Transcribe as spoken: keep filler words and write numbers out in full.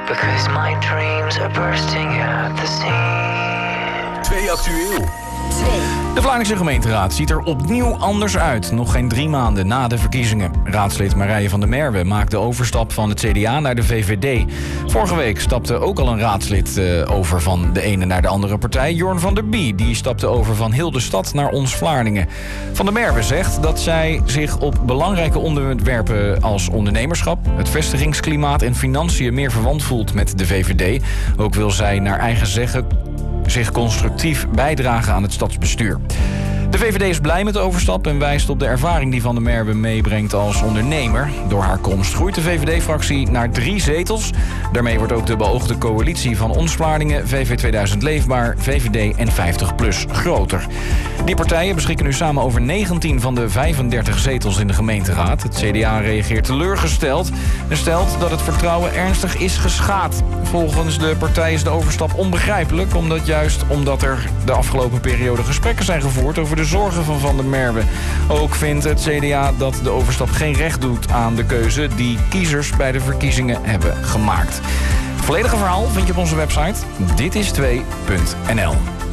Because my dreams are bursting at the seams. Twee actueel. De Vlaardingse gemeenteraad ziet er opnieuw anders uit. Nog geen drie maanden na de verkiezingen. Raadslid Marije van der Merwe maakt de overstap van het C D A naar de V V D. Vorige week stapte ook al een raadslid uh, over van de ene naar de andere partij. Jorn van der Bie, die stapte over van heel de stad naar Ons Vlaardingen. Van der Merwe zegt dat zij zich op belangrijke onderwerpen als ondernemerschap, het vestigingsklimaat en financiën meer verwant voelt met de V V D. Ook wil zij naar eigen zeggen zich constructief bijdragen aan het stadsbestuur. De V V D is blij met de overstap en wijst op de ervaring die Van der Merwe meebrengt als ondernemer. Door haar komst groeit de V V D-fractie naar drie zetels. Daarmee wordt ook de beoogde coalitie van Ons Vlaardingen, V V tweeduizend Leefbaar, V V D en vijftig plus groter. Die partijen beschikken nu samen over negentien van de vijfendertig zetels in de gemeenteraad. Het C D A reageert teleurgesteld en stelt dat het vertrouwen ernstig is geschaad. Volgens de partij is de overstap onbegrijpelijk, omdat juist omdat er de afgelopen periode gesprekken zijn gevoerd over de zorgen van Van der Merwe. Ook vindt het C D A dat de overstap geen recht doet aan de keuze die kiezers bij de verkiezingen hebben gemaakt. Het volledige verhaal vind je op onze website dit is twee punt n l.